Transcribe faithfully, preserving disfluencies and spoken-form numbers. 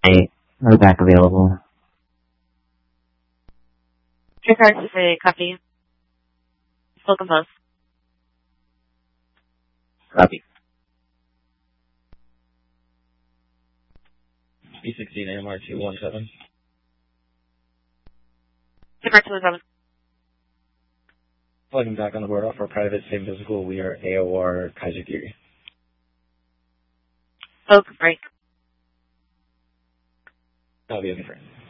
eight. No back available. Your cards is a copy. Full compose. Copy. B sixteen A M R two one seven. Your cards is seven. Plugging back on the board off our private same physical. We are A O R Kaiser Theory. Oak break. That'll be okay, friend.